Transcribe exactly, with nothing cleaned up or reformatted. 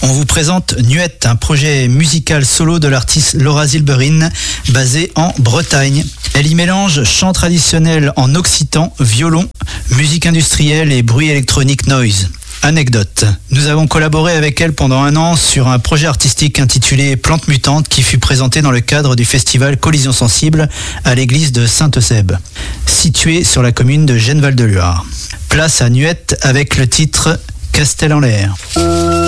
On vous présente Nuette, un projet musical solo de l'artiste Laura Zilberine, basé en Bretagne. Elle y mélange chant traditionnel en occitan, violon, musique industrielle et bruit électronique noise. Anecdote. Nous avons collaboré avec elle pendant un an sur un projet artistique intitulé Plantes mutantes qui fut présenté dans le cadre du festival Collision sensible à l'église de Saint-Eusèbe, située sur la commune de Genneval-de-Luard. Place à Nuette avec le titre Castel en l'air.